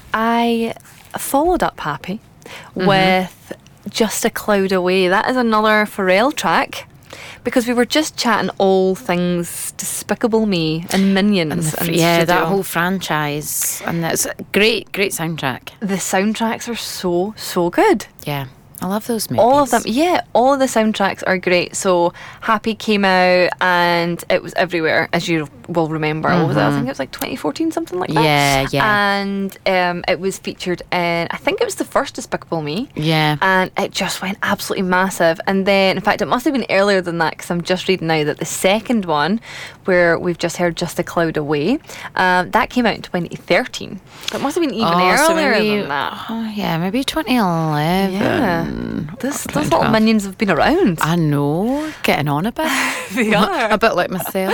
I followed up Happy with Just a Cloud Away. That is another Pharrell track, because we were just chatting all things Despicable Me and Minions. That whole franchise. And that's a great soundtrack. The soundtracks are so good. Yeah. I love those movies. All of them, yeah. All of the soundtracks are great. So Happy came out and it was everywhere, as you will remember. What was it? I think it was like 2014, something like that. Yeah. And it was featured in, I think it was the first Despicable Me. Yeah. And it just went absolutely massive. And then, in fact, it must have been earlier than that, because I'm just reading now that the second one, where we've just heard Just a Cloud Away, that came out in 2013. So it must have been even earlier than that. Oh, yeah, maybe 2011. Yeah. Those little minions have been around. I know, getting on a bit. They are. A bit like myself.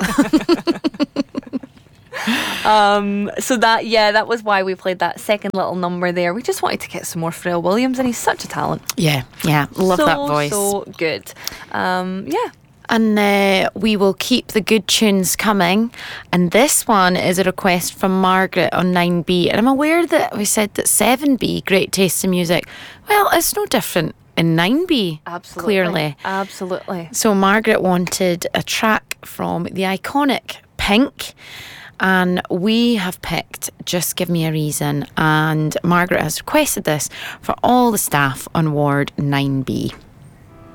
So that was why we played that second little number there. We just wanted to get some more Pharrell Williams, and he's such a talent. Yeah, love that voice. So good. And we will keep the good tunes coming. And this one is a request from Margaret on 9B. And I'm aware that we said that 7B, great taste in music. Well, it's no different in 9B. Absolutely. Clearly. Absolutely. So Margaret wanted a track from the iconic Pink. And we have picked Just Give Me a Reason. And Margaret has requested this for all the staff on Ward 9B.